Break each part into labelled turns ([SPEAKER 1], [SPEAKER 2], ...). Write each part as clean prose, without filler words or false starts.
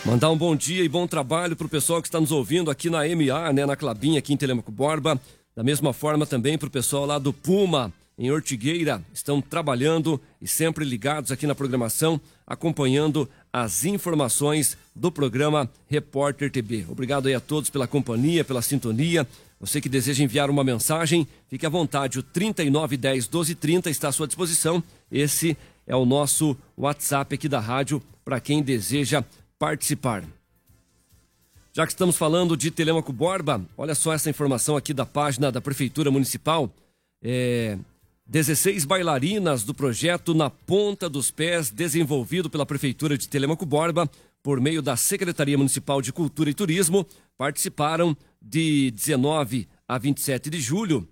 [SPEAKER 1] Mandar um bom dia e bom trabalho para o pessoal que está nos ouvindo aqui na MA, né, na Clabinha, aqui em Telêmaco Borba. Da mesma forma também para o pessoal lá do Puma, em Ortigueira. Estão trabalhando e sempre ligados aqui na programação, acompanhando as informações do programa Repórter TB. Obrigado aí a todos pela companhia, pela sintonia. Você que deseja enviar uma mensagem, fique à vontade. O 3910-1230 está à sua disposição. Esse é o nosso WhatsApp aqui da rádio para quem deseja participar. Já que estamos falando de Telêmaco Borba, olha só essa informação aqui da página da Prefeitura Municipal. 16 bailarinas do projeto Na Ponta dos Pés, desenvolvido pela Prefeitura de Telêmaco Borba, por meio da Secretaria Municipal de Cultura e Turismo, participaram de 19 a 27 de julho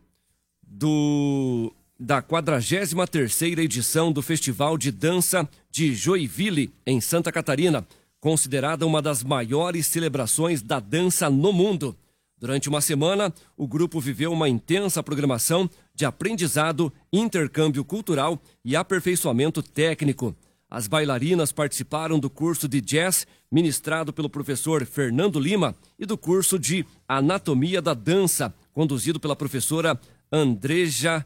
[SPEAKER 1] da 43ª edição do Festival de Dança de Joinville, em Santa Catarina, considerada uma das maiores celebrações da dança no mundo. Durante uma semana, o grupo viveu uma intensa programação de aprendizado, intercâmbio cultural e aperfeiçoamento técnico. As bailarinas participaram do curso de jazz ministrado pelo professor Fernando Lima e do curso de Anatomia da Dança, conduzido pela professora Andreja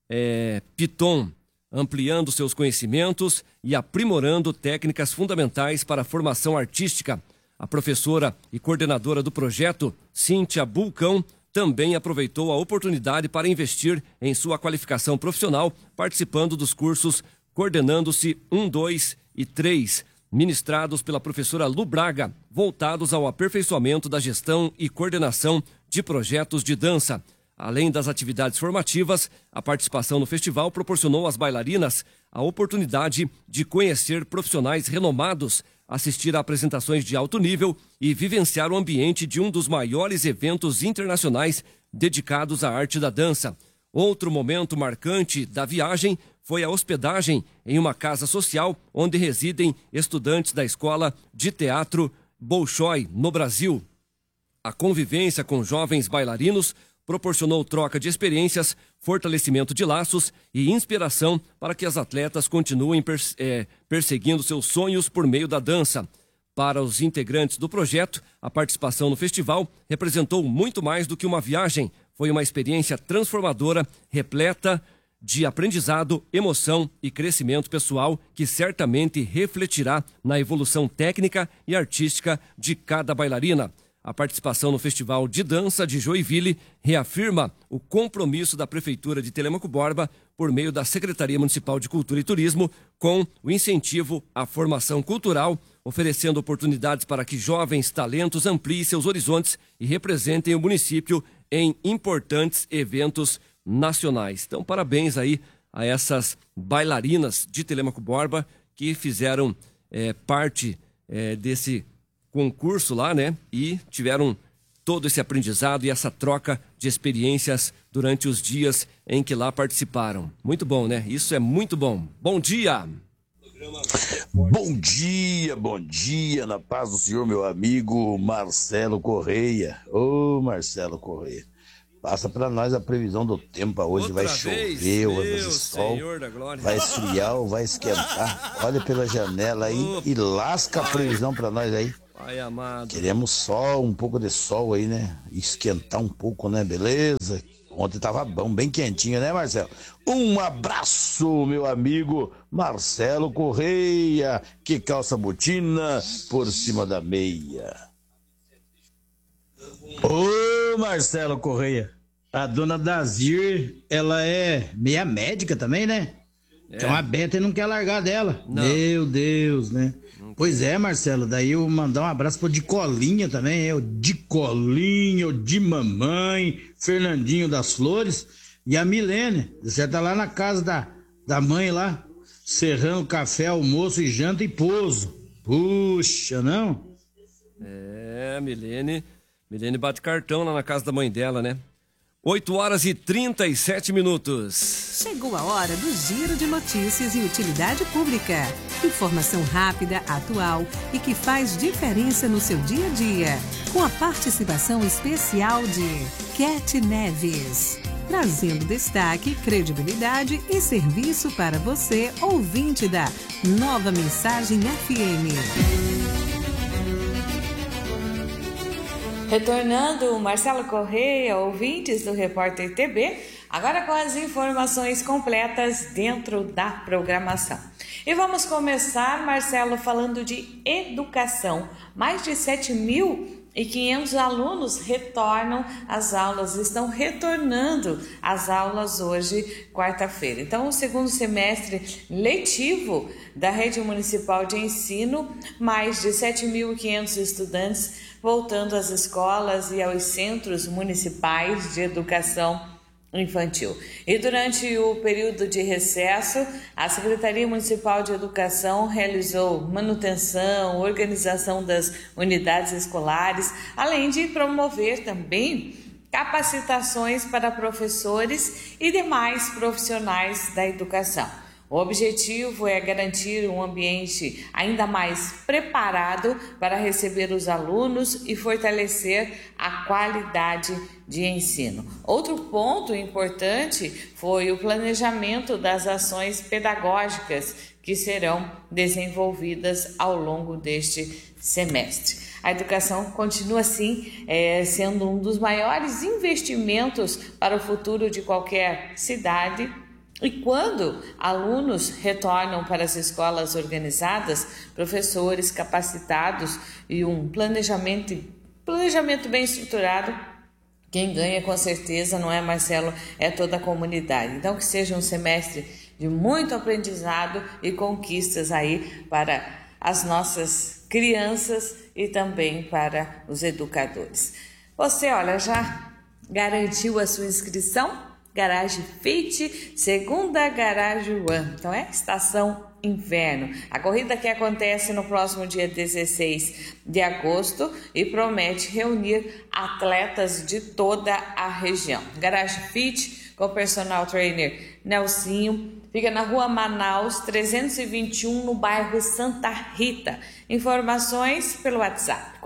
[SPEAKER 1] Piton, ampliando seus conhecimentos e aprimorando técnicas fundamentais para a formação artística. A professora e coordenadora do projeto, Cíntia Bulcão, também aproveitou a oportunidade para investir em sua qualificação profissional, participando dos cursos Coordenando-se 1, 2 e 3, ministrados pela professora Lu Braga, voltados ao aperfeiçoamento da gestão e coordenação de projetos de dança. Além das atividades formativas, a participação no festival proporcionou às bailarinas a oportunidade de conhecer profissionais renomados, assistir a apresentações de alto nível e vivenciar o ambiente de um dos maiores eventos internacionais dedicados à arte da dança. Outro momento marcante da viagem foi a hospedagem em uma casa social onde residem estudantes da Escola de Teatro Bolshoi, no Brasil. A convivência com jovens bailarinos proporcionou troca de experiências, fortalecimento de laços e inspiração para que as atletas continuem perseguindo seus sonhos por meio da dança. Para os integrantes do projeto, a participação no festival representou muito mais do que uma viagem. Foi uma experiência transformadora, repleta de aprendizado, emoção e crescimento pessoal que certamente refletirá na evolução técnica e artística de cada bailarina. A participação no Festival de Dança de Joinville reafirma o compromisso da Prefeitura de Telêmaco Borba, por meio da Secretaria Municipal de Cultura e Turismo, com o incentivo à formação cultural, oferecendo oportunidades para que jovens talentos ampliem seus horizontes e representem o município em importantes eventos nacionais. Então, parabéns aí a essas bailarinas de Telêmaco Borba que fizeram parte desse concurso lá, né? E tiveram todo esse aprendizado e essa troca de experiências durante os dias em que lá participaram. Muito bom, né? Isso é muito bom. Bom dia!
[SPEAKER 2] Bom dia, na paz do Senhor, meu amigo Marcelo Correia. Ô, Marcelo Correia, passa para nós a previsão do tempo. Hoje vai chover, vai fazer sol, vai esfriar ou vai esquentar. Olha pela janela aí e lasca a previsão para nós aí.
[SPEAKER 1] Pai amado.
[SPEAKER 2] Queremos sol, um pouco de sol aí, né? Esquentar um pouco, né? Beleza? Ontem tava bom, bem quentinho, né, Marcelo? Um abraço, meu amigo Marcelo Correia, que calça botina por cima da meia.
[SPEAKER 3] Ô, Marcelo Correia, a dona Dazir, ela é meia médica também, né? Então a Beta não quer largar dela. Não. Meu Deus, né? Pois é, Marcelo, daí eu mandar um abraço pro Dicolinha também, o Dicolinha, o de mamãe, Fernandinho das Flores e a Milene. Você tá lá na casa da mãe lá, serrando café, almoço e janta e pouso. Puxa, não?
[SPEAKER 1] Milene bate cartão lá na casa da mãe dela, né? 8h37.
[SPEAKER 4] Chegou a hora do Giro de Notícias e Utilidade Pública. Informação rápida, atual e que faz diferença no seu dia a dia. Com a participação especial de Cat Neves. Trazendo destaque, credibilidade e serviço para você, ouvinte da Nova Mensagem FM.
[SPEAKER 5] Retornando, Marcelo Correia, ouvintes do Repórter TB, agora com as informações completas dentro da programação. E vamos começar, Marcelo, falando de educação. Mais de 7.500 alunos retornam às aulas, estão retornando às aulas hoje, quarta-feira. Então, o segundo semestre letivo da Rede Municipal de Ensino, mais de 7.500 estudantes voltando às escolas e aos centros municipais de educação infantil. E durante o período de recesso, a Secretaria Municipal de Educação realizou manutenção, organização das unidades escolares, além de promover também capacitações para professores e demais profissionais da educação. O objetivo é garantir um ambiente ainda mais preparado para receber os alunos e fortalecer a qualidade de ensino. Outro ponto importante foi o planejamento das ações pedagógicas que serão desenvolvidas ao longo deste semestre. A educação continua, assim, sendo um dos maiores investimentos para o futuro de qualquer cidade. E quando alunos retornam para as escolas organizadas, professores capacitados e um planejamento bem estruturado, quem ganha com certeza não é, Marcelo, é toda a comunidade. Então que seja um semestre de muito aprendizado e conquistas aí para as nossas crianças e também para os educadores. Você, olha, já garantiu a sua inscrição? Garage Fit, segunda Garage One, então é estação inverno. A corrida que acontece no próximo dia 16 de agosto e promete reunir atletas de toda a região. Garage Fit com o personal trainer Nelsinho, fica na rua Manaus 321, no bairro Santa Rita. Informações pelo WhatsApp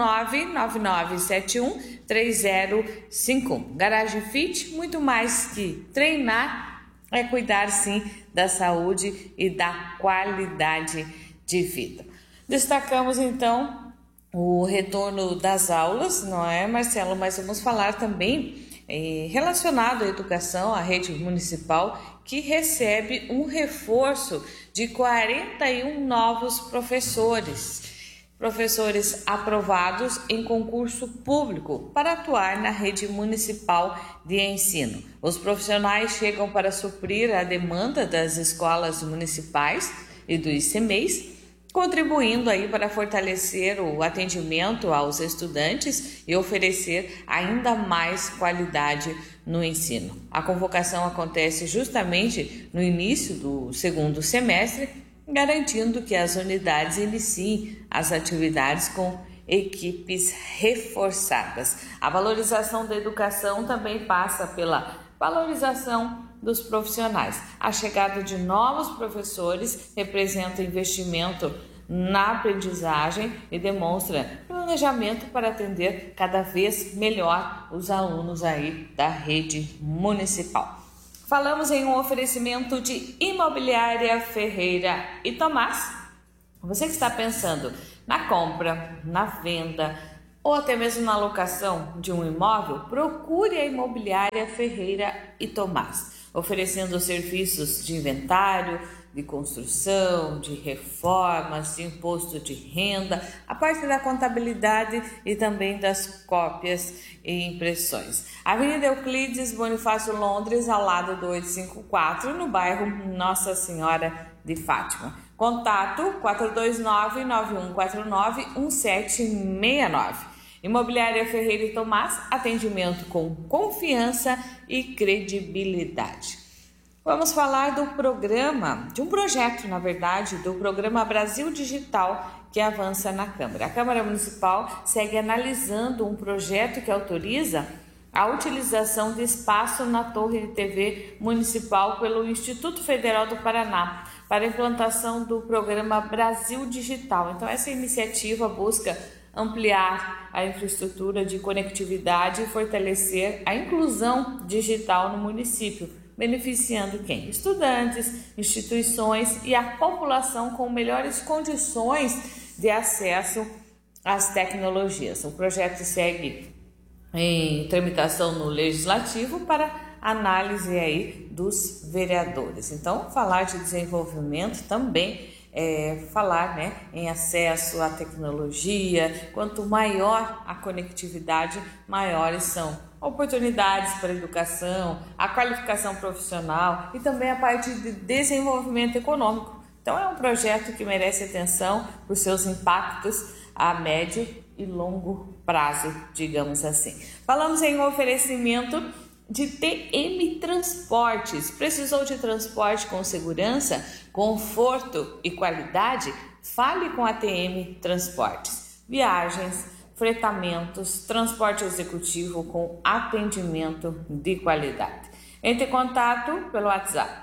[SPEAKER 5] 419-9971-3051. Garage Fit, muito mais que treinar, é cuidar sim da saúde e da qualidade de vida. Destacamos então o retorno das aulas, não é, Marcelo? Mas vamos falar também relacionado à educação, à rede municipal, que recebe um reforço de 41 novos professores aprovados em concurso público para atuar na rede municipal de ensino. Os profissionais chegam para suprir a demanda das escolas municipais e do ICMEIs, contribuindo aí para fortalecer o atendimento aos estudantes e oferecer ainda mais qualidade no ensino. A convocação acontece justamente no início do segundo semestre, garantindo que as unidades iniciem as atividades com equipes reforçadas. A valorização da educação também passa pela valorização dos profissionais. A chegada de novos professores representa investimento na aprendizagem e demonstra planejamento para atender cada vez melhor os alunos aí da rede municipal. Falamos em um oferecimento de Imobiliária Ferreira e Tomás. Você que está pensando na compra, na venda ou até mesmo na locação de um imóvel, procure a Imobiliária Ferreira e Tomás, oferecendo serviços de inventário, de construção, de reformas, de imposto de renda, a parte da contabilidade e também das cópias e impressões. Avenida Euclides Bonifácio Londres, ao lado do 854, no bairro Nossa Senhora de Fátima. Contato 429-9149-1769. Imobiliária Ferreira e Tomás, atendimento com confiança e credibilidade. Vamos falar do programa, de um projeto, na verdade, do programa Brasil Digital, que avança na Câmara. A Câmara Municipal segue analisando um projeto que autoriza a utilização de espaço na Torre de TV Municipal pelo Instituto Federal do Paraná para a implantação do programa Brasil Digital. Então, essa iniciativa busca ampliar a infraestrutura de conectividade e fortalecer a inclusão digital no município, beneficiando quem? Estudantes, instituições e a população com melhores condições de acesso as tecnologias. O projeto segue em tramitação no Legislativo para análise aí dos vereadores. Então, falar de desenvolvimento também é falar, né, em acesso à tecnologia. Quanto maior a conectividade, maiores são oportunidades para a educação, a qualificação profissional e também a parte de desenvolvimento econômico. Então, é um projeto que merece atenção por seus impactos a médio e longo prazo, digamos assim. Falamos em oferecimento de TM Transportes. Precisou de transporte com segurança, conforto e qualidade? Fale com a TM Transportes. Viagens, fretamentos, transporte executivo com atendimento de qualidade. Entre em contato pelo WhatsApp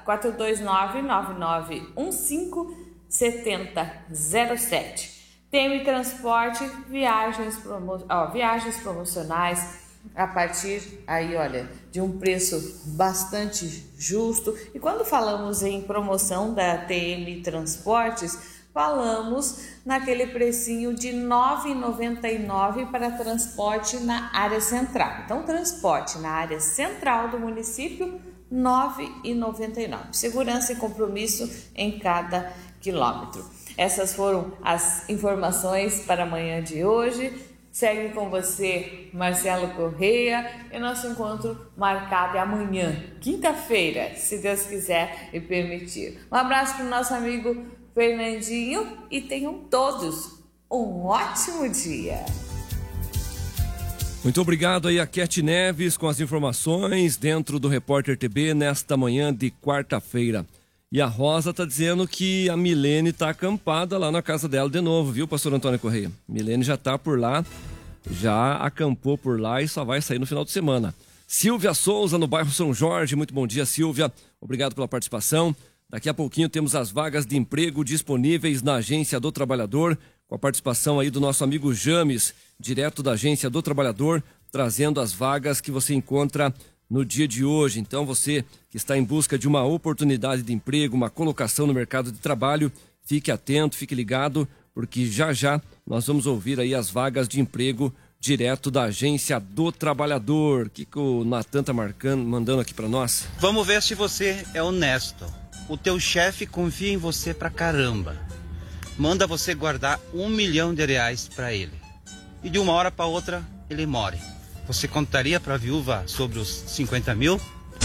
[SPEAKER 5] 429-9915-7007. TM Transporte, viagens promocionais a partir aí, olha, de um preço bastante justo. E quando falamos em promoção da TM Transportes, falamos naquele precinho de R$ 9,99 para transporte na área central. Então, transporte na área central do município, R$ 9,99. Segurança e compromisso em cada quilômetro. Essas foram as informações para a manhã de hoje. Segue com você, Marcelo Correia, e nosso encontro marcado é amanhã, quinta-feira, se Deus quiser e permitir. Um abraço para o nosso amigo Fernandinho e tenham todos um ótimo dia.
[SPEAKER 1] Muito obrigado aí a Cat Neves com as informações dentro do Repórter TB nesta manhã de quarta-feira. E a Rosa tá dizendo que a Milene tá acampada lá na casa dela de novo, viu, pastor Antônio Correia? Milene já tá por lá, já acampou por lá e só vai sair no final de semana. Silvia Souza, no bairro São Jorge. Muito bom dia, Silvia. Obrigado pela participação. Daqui a pouquinho temos as vagas de emprego disponíveis na Agência do Trabalhador, com a participação aí do nosso amigo James, direto da Agência do Trabalhador, trazendo as vagas que você encontra no dia de hoje. Então, você que está em busca de uma oportunidade de emprego, uma colocação no mercado de trabalho, fique atento, fique ligado, porque já já nós vamos ouvir aí as vagas de emprego direto da Agência do Trabalhador. O que o Natan tá mandando aqui para nós?
[SPEAKER 6] Vamos ver se você é honesto. O teu chefe confia em você pra caramba. Manda você guardar R$1 milhão para ele. E de uma hora para outra, ele morre. Você contaria pra viúva sobre os 50 mil?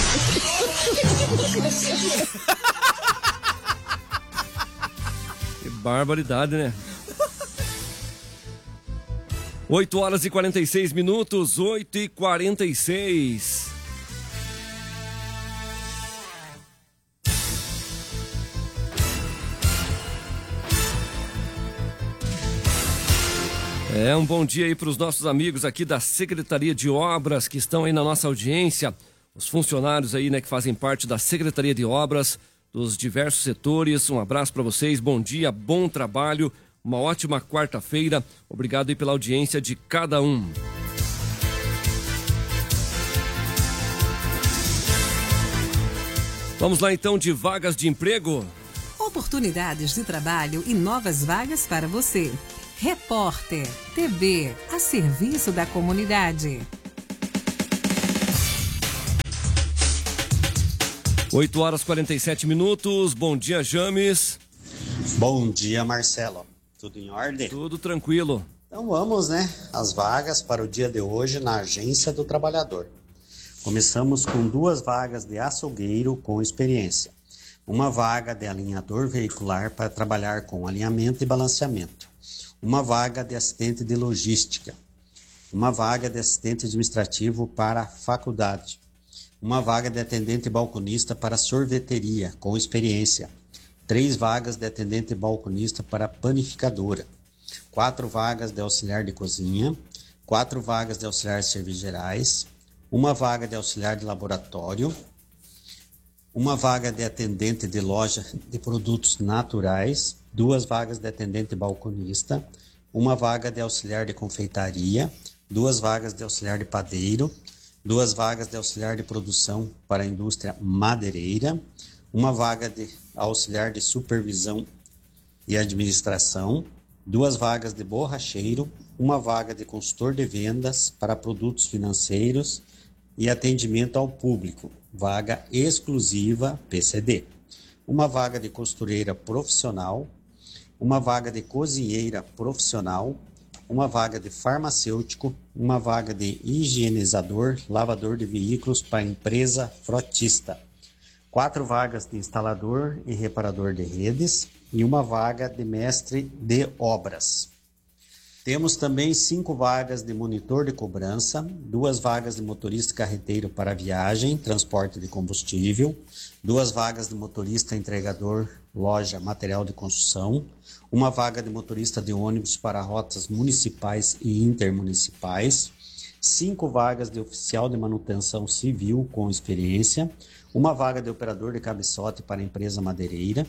[SPEAKER 1] Que barbaridade, né? 8h46, 8h46. Um bom dia aí para os nossos amigos aqui da Secretaria de Obras que estão aí na nossa audiência, os funcionários aí, né, que fazem parte da Secretaria de Obras dos diversos setores. Um abraço para vocês, bom dia, bom trabalho, uma ótima quarta-feira. Obrigado aí pela audiência de cada um. Vamos lá então de vagas de emprego.
[SPEAKER 4] Oportunidades de trabalho e novas vagas para você. Repórter TB, a serviço da comunidade.
[SPEAKER 1] 8h47. Bom dia, James.
[SPEAKER 7] Bom dia, Marcelo. Tudo em ordem?
[SPEAKER 1] Tudo tranquilo.
[SPEAKER 7] Então vamos, né? As vagas para o dia de hoje na Agência do Trabalhador. Começamos com 2 vagas de açougueiro com experiência. Uma vaga de alinhador veicular para trabalhar com alinhamento e balanceamento. Uma vaga de assistente de logística, uma vaga de assistente administrativo para faculdade, uma vaga de atendente balconista para sorveteria, com experiência, 3 vagas de atendente balconista para panificadora, 4 vagas de auxiliar de cozinha, 4 vagas de auxiliar de serviços gerais, uma vaga de auxiliar de laboratório, uma vaga de atendente de loja de produtos naturais, 2 vagas de atendente balconista, uma vaga de auxiliar de confeitaria, 2 vagas de auxiliar de padeiro, 2 vagas de auxiliar de produção para a indústria madeireira, uma vaga de auxiliar de supervisão e administração, 2 vagas de borracheiro, 1 vaga de consultor de vendas para produtos financeiros e atendimento ao público, vaga exclusiva PCD. 1 vaga de costureira profissional, 1 vaga de cozinheira profissional, 1 vaga de farmacêutico, 1 vaga de higienizador, lavador de veículos para empresa frotista, 4 vagas de instalador e reparador de redes e 1 vaga de mestre de obras. Temos também 5 vagas de monitor de cobrança, 2 vagas de motorista carreteiro para viagem, transporte de combustível, 2 vagas de motorista entregador, loja, material de construção, 1 vaga de motorista de ônibus para rotas municipais e intermunicipais, 5 vagas de oficial de manutenção civil com experiência, 1 vaga de operador de cabeçote para empresa madeireira,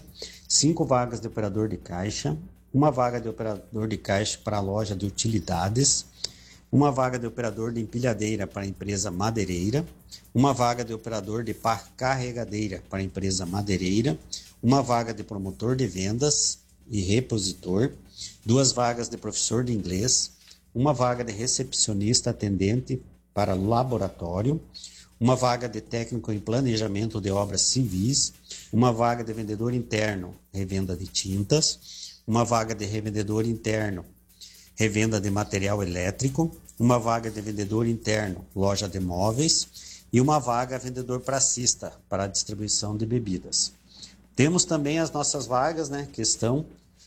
[SPEAKER 7] 5 vagas de operador de caixa, 1 vaga de operador de caixa para a loja de utilidades, 1 vaga de operador de empilhadeira para a empresa madeireira, 1 vaga de operador de pá carregadeira para a empresa madeireira, 1 vaga de promotor de vendas e repositor, 2 vagas de professor de inglês, 1 vaga de recepcionista atendente para laboratório, 1 vaga de técnico em planejamento de obras civis, 1 vaga de vendedor interno, revenda de tintas, 1 vaga de revendedor interno, revenda de material elétrico, 1 vaga de vendedor interno, loja de móveis e 1 vaga vendedor pracista para a distribuição de bebidas. Temos também as nossas vagas, que estão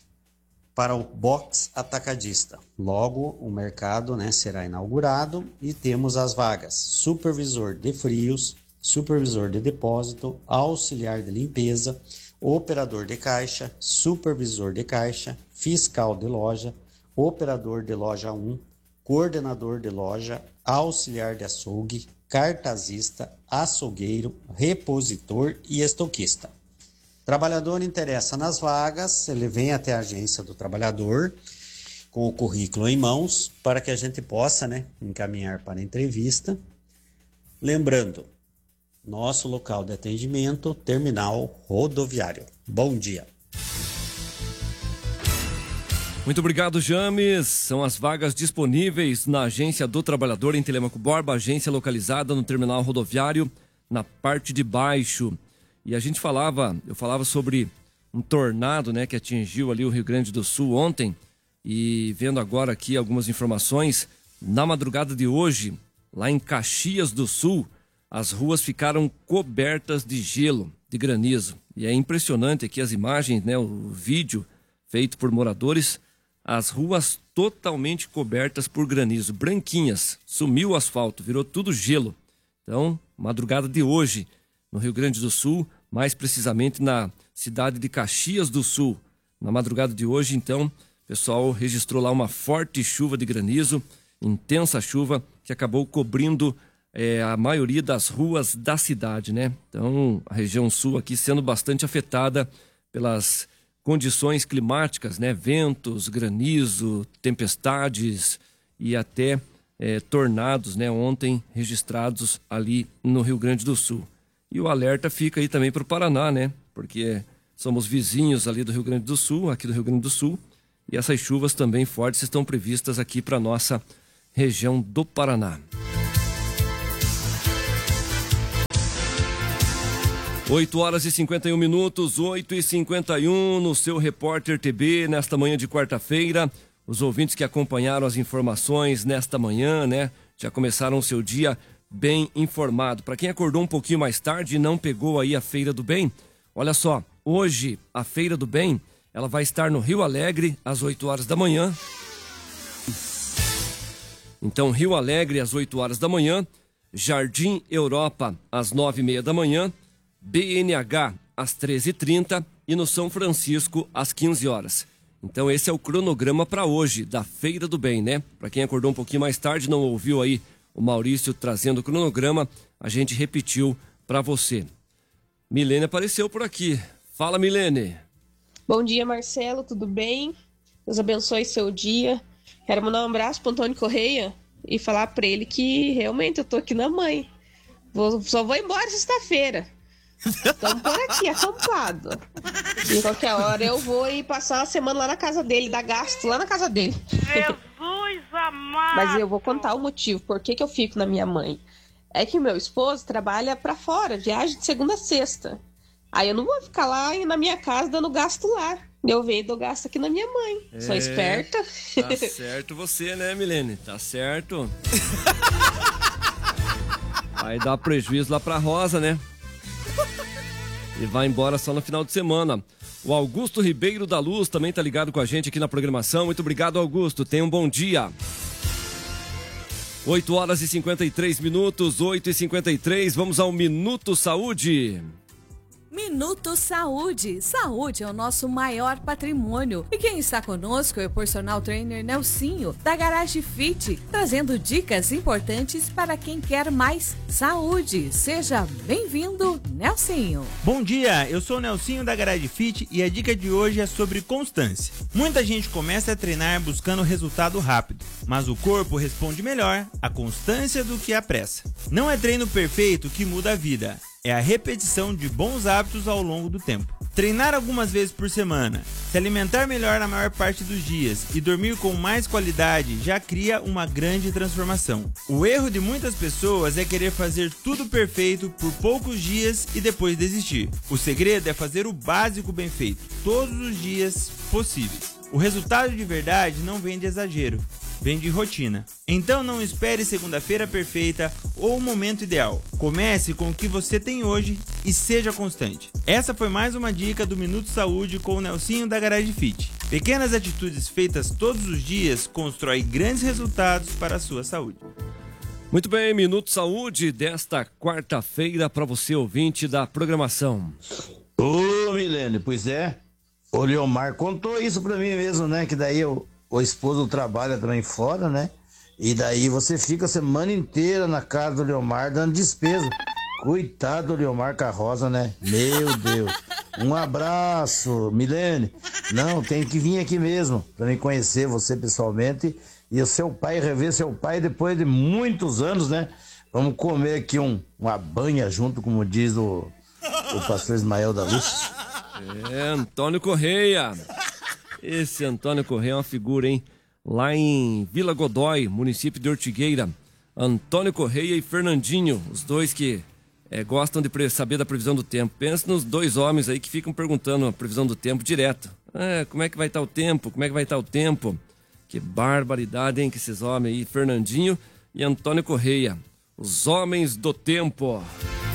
[SPEAKER 7] para o box atacadista. Logo, o mercado será inaugurado e temos as vagas supervisor de frios, supervisor de depósito, auxiliar de limpeza, operador de caixa, supervisor de caixa, fiscal de loja, operador de loja 1, coordenador de loja, auxiliar de açougue, cartazista, açougueiro, repositor e estoquista. Trabalhador interessa nas vagas, ele vem até a agência do trabalhador com o currículo em mãos para que a gente possa encaminhar para a entrevista. Lembrando, nosso local de atendimento, terminal rodoviário. Bom dia.
[SPEAKER 1] Muito obrigado, James. São as vagas disponíveis na Agência do Trabalhador em Telêmaco Borba, agência localizada no terminal rodoviário, na parte de baixo. E a gente eu falava sobre um tornado, que atingiu ali o Rio Grande do Sul ontem. E vendo agora aqui algumas informações, na madrugada de hoje, lá em Caxias do Sul, as ruas ficaram cobertas de gelo, de granizo. E é impressionante aqui as imagens, o vídeo feito por moradores, as ruas totalmente cobertas por granizo, branquinhas, sumiu o asfalto, virou tudo gelo. Então, madrugada de hoje, no Rio Grande do Sul, mais precisamente na cidade de Caxias do Sul. Na madrugada de hoje, então, o pessoal registrou lá uma forte chuva de granizo, intensa chuva, que acabou cobrindo a maioria das ruas da cidade, Então, a região sul aqui sendo bastante afetada pelas condições climáticas, Ventos, granizo, tempestades e até tornados, ontem registrados ali no Rio Grande do Sul. E o alerta fica aí também para o Paraná, Porque somos vizinhos ali do Rio Grande do Sul, aqui do Rio Grande do Sul, e essas chuvas também fortes estão previstas aqui para a nossa região do Paraná. 8h51, 8h51 no seu Repórter TB, nesta manhã de quarta-feira. Os ouvintes que acompanharam as informações nesta manhã, já começaram o seu dia bem informado. Para quem acordou um pouquinho mais tarde e não pegou aí a Feira do Bem, olha só, hoje a Feira do Bem, ela vai estar no Rio Alegre às 8 horas da manhã. Então, Rio Alegre às 8 horas da manhã, Jardim Europa às 9h30 da manhã, BNH às 13h30 e no São Francisco às 15 horas. Então esse é o cronograma para hoje da Feira do Bem, Para quem acordou um pouquinho mais tarde, não ouviu aí o Maurício trazendo o cronograma, a gente repetiu para você. Milene apareceu por aqui. Fala, Milene.
[SPEAKER 8] Bom dia, Marcelo, tudo bem? Deus abençoe seu dia. Quero mandar um abraço para Antônio Correia e falar para ele que realmente eu tô aqui na mãe. Só vou embora sexta-feira. Estamos por aqui, acampado. E qualquer hora eu vou ir passar uma semana lá na casa dele, dar gasto lá na casa dele.
[SPEAKER 9] Jesus amado!
[SPEAKER 8] Mas eu vou contar o motivo, por que eu fico na minha mãe. É que o meu esposo trabalha pra fora, viaja de segunda a sexta. Aí eu não vou ficar lá na minha casa dando gasto lá. Eu venho e dou gasto aqui na minha mãe. Sou esperta.
[SPEAKER 1] Tá certo você, né, Milene? Tá certo. Aí dá prejuízo lá pra Rosa, né? E vai embora só no final de semana. O Augusto Ribeiro da Luz também tá ligado com a gente aqui na programação. Muito obrigado, Augusto. Tenha um bom dia. 8 horas e 53 minutos, 8h53. Vamos ao Minuto Saúde.
[SPEAKER 10] Minuto Saúde. Saúde é o nosso maior patrimônio. E quem está conosco é o personal trainer Nelsinho, da Garage Fit, trazendo dicas importantes para quem quer mais saúde. Seja bem-vindo, Nelsinho.
[SPEAKER 11] Bom dia, eu sou o Nelsinho da Garage Fit e a dica de hoje é sobre constância. Muita gente começa a treinar buscando resultado rápido, mas o corpo responde melhor à constância do que à pressa. Não é treino perfeito que muda a vida. É a repetição de bons hábitos ao longo do tempo. Treinar algumas vezes por semana, se alimentar melhor na maior parte dos dias e dormir com mais qualidade já cria uma grande transformação. O erro de muitas pessoas é querer fazer tudo perfeito por poucos dias e depois desistir. O segredo é fazer o básico bem feito, todos os dias possíveis. O resultado de verdade não vem de exagero, vem de rotina. Então não espere segunda-feira perfeita ou o momento ideal. Comece com o que você tem hoje e seja constante. Essa foi mais uma dica do Minuto Saúde com o Nelsinho da Garage Fit. Pequenas atitudes feitas todos os dias constroem grandes resultados para a sua saúde.
[SPEAKER 1] Muito bem, Minuto Saúde desta quarta-feira para você, ouvinte da programação.
[SPEAKER 2] Ô, Milene, pois é. O Leomar contou isso pra mim mesmo, né? Que daí o esposo trabalha também fora, né? E daí você fica a semana inteira na casa do Leomar dando despesa. Coitado do Leomar Carroza, né? Meu Deus. Um abraço, Milene. Não, tem que vir aqui mesmo pra me conhecer você pessoalmente e o seu pai, rever seu pai depois de muitos anos, né? Vamos comer aqui uma banha junto, como diz o pastor Ismael da Luz.
[SPEAKER 1] É, Antônio Correia. Esse Antônio Correia é uma figura, hein? Lá em Vila Godói, município de Ortigueira. Antônio Correia e Fernandinho, os dois que gostam de saber da previsão do tempo. Pensa nos dois homens aí que ficam perguntando a previsão do tempo direto. Como é que vai estar o tempo? Como é que vai estar o tempo? Que barbaridade, hein, que esses homens aí, Fernandinho e Antônio Correia. Os homens do tempo.